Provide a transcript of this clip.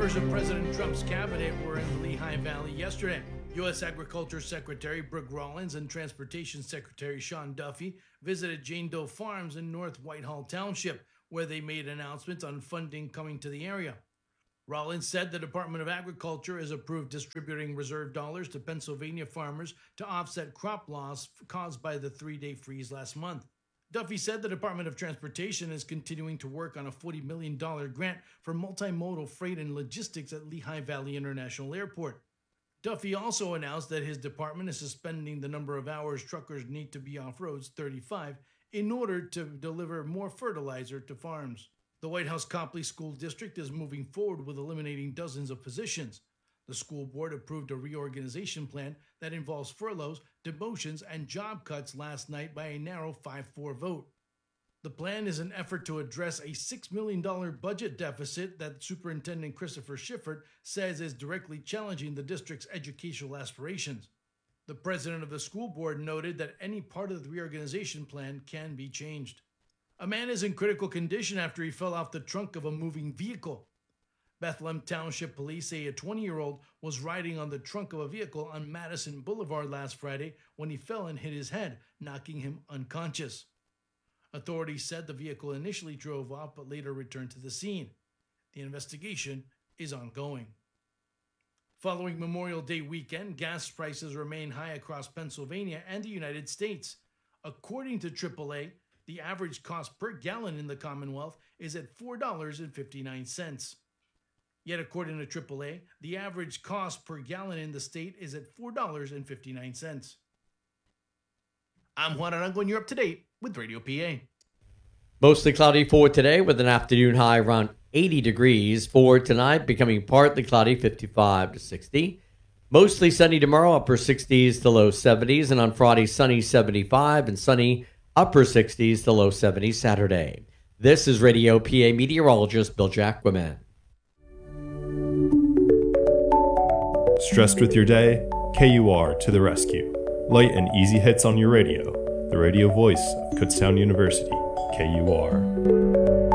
Members of President Trump's cabinet were in the Lehigh Valley yesterday. U.S. Agriculture Secretary Brooke Rollins and Transportation Secretary Sean Duffy visited Jane Doe Farms in North Whitehall Township, where they made announcements on funding coming to the area. Rollins said the Department of Agriculture has approved distributing reserve dollars to Pennsylvania farmers to offset crop loss caused by the 3-day freeze last month. Duffy said the Department of Transportation is continuing to work on a $40 million grant for multimodal freight and logistics at Lehigh Valley International Airport. Duffy also announced that his department is suspending the number of hours truckers need to be off roads, 35, in order to deliver more fertilizer to farms. The White House Copley School District is moving forward with eliminating dozens of positions. The school board approved a reorganization plan that involves furloughs, demotions, and job cuts last night by a narrow 5-4 vote. The plan is an effort to address a $6 million budget deficit that Superintendent Christopher Schiffer says is directly challenging the district's educational aspirations. The president of the school board noted that any part of the reorganization plan can be changed. A man is in critical condition after he fell off the trunk of a moving vehicle. Bethlehem Township police say a 20-year-old was riding on the trunk of a vehicle on Madison Boulevard last Friday when he fell and hit his head, knocking him unconscious. Authorities said the vehicle initially drove off but later returned to the scene. The investigation is ongoing. Following Memorial Day weekend, gas prices remain high across Pennsylvania and the United States. According to AAA, the average cost per gallon in the Commonwealth is at $4.59. Yet according to AAA, the average cost per gallon in the state is at $4.59. I'm Juan Arango, and you're up to date with Radio PA. Mostly cloudy for today with an afternoon high around 80 degrees. For tonight, becoming partly cloudy, 55 to 60. Mostly sunny tomorrow, upper 60s to low 70s. And on Friday, sunny 75 and sunny upper 60s to low 70s Saturday. This is Radio PA meteorologist Bill Jacquemin. Stressed with your day? KUR to the rescue. Light and easy hits on your radio. The radio voice of Kutztown University, KUR.